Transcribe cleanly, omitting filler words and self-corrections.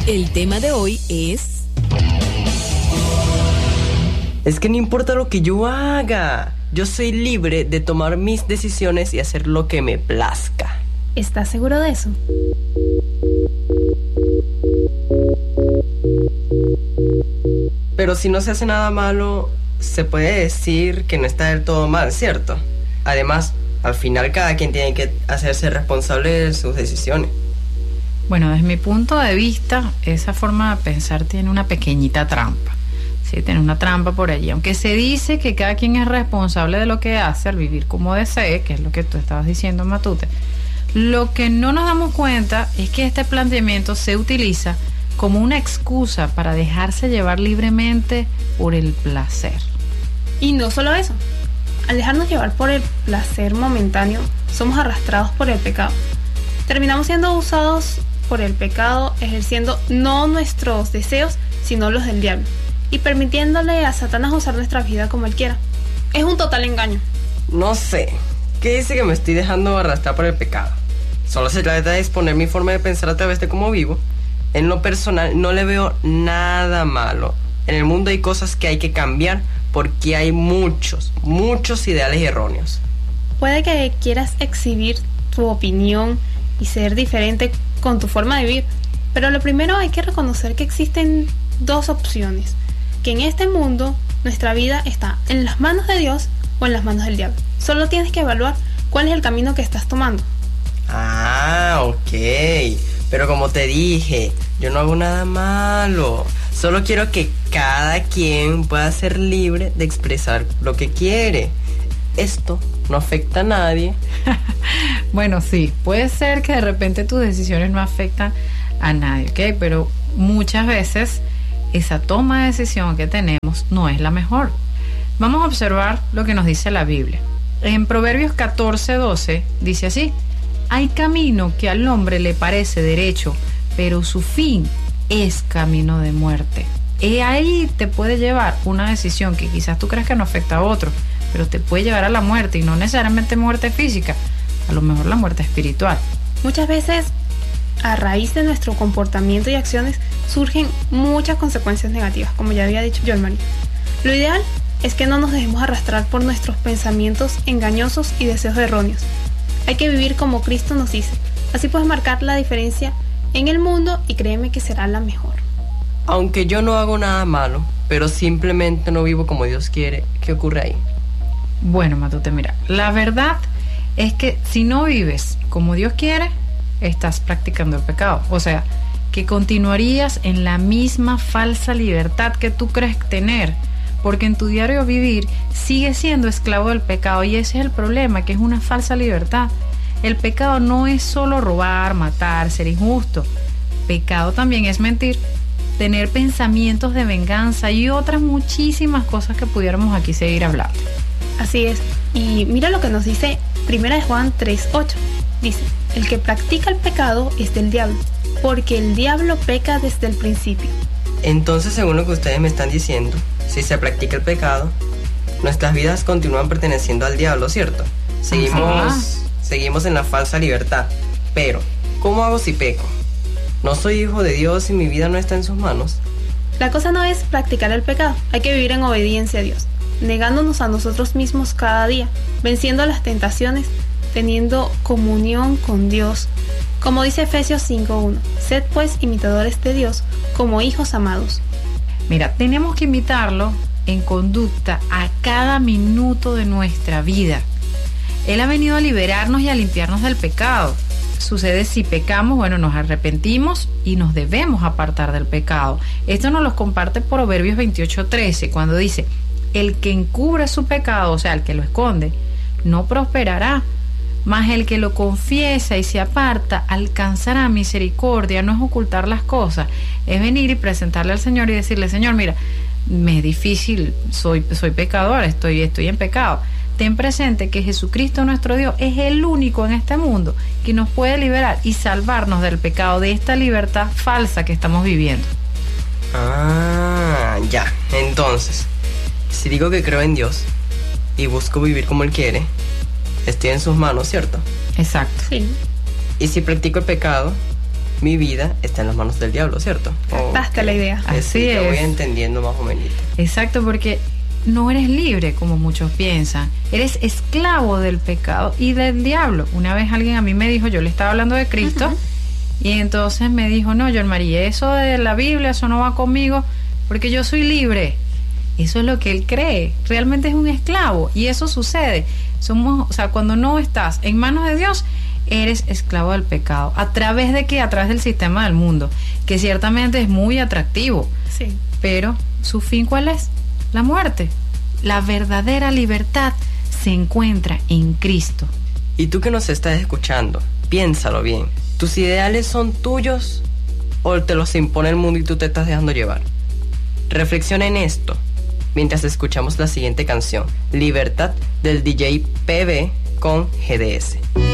El tema de hoy es... Es que no importa lo que yo haga, yo soy libre de tomar mis decisiones y hacer lo que me plazca. ¿Estás seguro de eso? Pero si no se hace nada malo, se puede decir que no está del todo mal, ¿cierto? Además, al final cada quien tiene que hacerse responsable de sus decisiones. Bueno, desde mi punto de vista, esa forma de pensar tiene una pequeñita trampa. Sí, tiene una trampa por allí. Aunque se dice que cada quien es responsable de lo que hace al vivir como desee, que es lo que tú estabas diciendo, Matute, lo que no nos damos cuenta es que este planteamiento se utiliza como una excusa para dejarse llevar libremente por el placer. Y no solo eso. Al dejarnos llevar por el placer momentáneo, somos arrastrados por el pecado. Terminamos siendo usados por el pecado, ejerciendo no nuestros deseos, sino los del diablo, y permitiéndole a Satanás usar nuestra vida como él quiera. Es un total engaño. No sé, ¿qué dice que me estoy dejando arrastrar por el pecado? Solo se trata de exponer mi forma de pensar a través de cómo vivo. En lo personal no le veo nada malo. En el mundo hay cosas que hay que cambiar porque hay muchos ideales erróneos. Puede que quieras exhibir tu opinión y ser diferente con tu forma de vivir, pero lo primero hay que reconocer que existen dos opciones, que en este mundo nuestra vida está en las manos de Dios o en las manos del diablo. Solo tienes que evaluar cuál es el camino que estás tomando. Ah, ok. Pero como te dije, yo no hago nada malo. Solo quiero que cada quien pueda ser libre de expresar lo que quiere. Esto no afecta a nadie. Bueno, sí, puede ser que de repente tus decisiones no afectan a nadie, ¿ok? Pero muchas veces esa toma de decisión que tenemos no es la mejor. Vamos a observar lo que nos dice la Biblia. En Proverbios 14:12 dice así: hay camino que al hombre le parece derecho, pero su fin es camino de muerte. Y ahí te puede llevar una decisión que quizás tú creas que no afecta a otro, pero te puede llevar a la muerte, y no necesariamente muerte física, a lo mejor la muerte espiritual. Muchas veces, a raíz de nuestro comportamiento y acciones, surgen muchas consecuencias negativas, como ya había dicho Joel Marie. Lo ideal es que no nos dejemos arrastrar por nuestros pensamientos engañosos y deseos erróneos. Hay que vivir como Cristo nos dice. Así puedes marcar la diferencia en el mundo y créeme que será la mejor. Aunque yo no hago nada malo, pero simplemente no vivo como Dios quiere, ¿qué ocurre ahí? Bueno, Matute, mira, la verdad es que si no vives como Dios quiere, estás practicando el pecado. O sea, que continuarías en la misma falsa libertad que tú crees tener, porque en tu diario vivir sigues siendo esclavo del pecado, y ese es el problema, que es una falsa libertad. El pecado no es solo robar, matar, ser injusto. Pecado también es mentir, tener pensamientos de venganza y otras muchísimas cosas que pudiéramos aquí seguir hablando. Así es. Y mira lo que nos dice 1 Juan 3:8. Dice: el que practica el pecado es del diablo, porque el diablo peca desde el principio. Entonces, según lo que ustedes me están diciendo, si se practica el pecado, nuestras vidas continúan perteneciendo al diablo, ¿cierto? Seguimos en la falsa libertad. Pero, ¿cómo hago si peco? ¿No soy hijo de Dios y mi vida no está en sus manos? La cosa no es practicar el pecado, hay que vivir en obediencia a Dios, negándonos a nosotros mismos cada día, venciendo las tentaciones, teniendo comunión con Dios. Como dice Efesios 5:1, sed pues imitadores de Dios como hijos amados. Mira, tenemos que imitarlo en conducta a cada minuto de nuestra vida. Él ha venido a liberarnos y a limpiarnos del pecado. Sucede si pecamos, bueno, nos arrepentimos y nos debemos apartar del pecado. Esto nos lo comparte Proverbios 28:13, cuando dice: el que encubre su pecado, o sea, el que lo esconde, no prosperará, mas el que lo confiesa y se aparta alcanzará misericordia. No es ocultar las cosas, es venir y presentarle al Señor y decirle: Señor, mira, me es difícil, soy pecador, estoy en pecado. Ten presente que Jesucristo nuestro Dios es el único en este mundo que nos puede liberar y salvarnos del pecado, de esta libertad falsa que estamos viviendo. Ah, ya. Entonces, si digo que creo en Dios y busco vivir como Él quiere, estoy en sus manos, ¿cierto? Exacto. Sí. Y si practico el pecado, mi vida está en las manos del diablo, ¿cierto? Captaste la idea. Así Te voy es. entendiendo más o menos. Exacto, porque no eres libre como muchos piensan. Eres esclavo del pecado y del diablo. Una vez alguien a mí me dijo, yo le estaba hablando de Cristo, y entonces me dijo, no, John María, eso de la Biblia, eso no va conmigo, porque yo soy libre. Eso es lo que él cree. Realmente es un esclavo. Y eso sucede. Cuando no estás en manos de Dios, eres esclavo del pecado. ¿A través de qué? A través del sistema del mundo, que ciertamente es muy atractivo. Sí. Pero, ¿su fin cuál es? La muerte. La verdadera libertad se encuentra en Cristo. Y tú que nos estás escuchando, piénsalo bien. ¿Tus ideales son tuyos o te los impone el mundo y tú te estás dejando llevar? Reflexiona en esto mientras escuchamos la siguiente canción, Libertad, del DJ PB con GDS.